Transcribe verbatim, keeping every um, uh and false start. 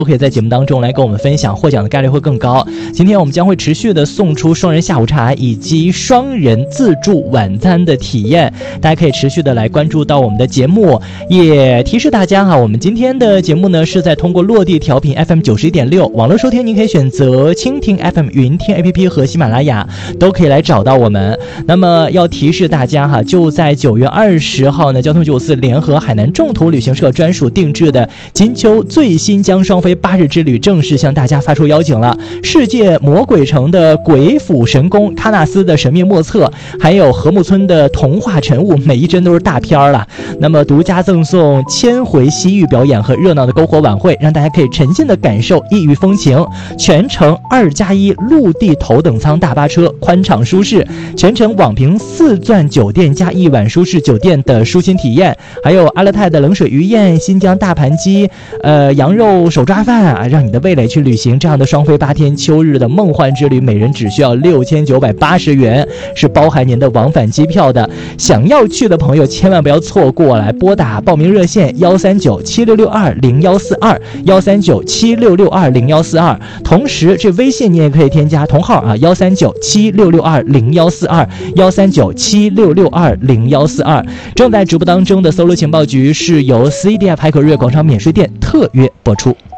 都可以在节目当中来跟我们分享，获奖的概率会更高。今天我们将会持续的送出双人下午茶以及双人自助晚餐的体验，大家可以持续的来关注到我们的节目。也提示大家哈，我们今天的节目呢是在通过落地调频 F M 九十一点六，网络收听您可以选择蜻蜓 F M、云听 A P P 和喜马拉雅，都可以来找到我们。那么要提示大家哈，就在九月二十号呢，交通九四联合海南众途旅行社专属定制的金秋最新疆双飞八日之旅正式向大家发出邀请了。世界魔鬼城的鬼斧神工，喀纳斯的神秘莫测，还有禾木村的童话晨雾，每一帧都是大片了。那么独家赠送千回西域表演和热闹的篝火晚会，让大家可以沉浸的感受异域风情。全程二加一陆地头等舱大巴车，宽敞舒适，全程网评四钻酒店加一晚舒适酒店的舒心体验，还有阿勒泰的冷水鱼宴、新疆大盘鸡、呃羊肉手抓饭啊，让你的味蕾去旅行这样的双飞八天秋日的梦幻之旅，每人只需要六千九百八十元，是包含您的往返机票的。想要去的朋友千万不要错过，来拨打报名热线幺三九七六六二零幺四二幺三九七六六二零幺四二，同时这微信你也可以添加同号啊，幺三九七六六二零幺四二幺三九七六六二零幺四二。正在直播当中的搜罗情报局是由 C D F 海口日月广场免税店特约播出。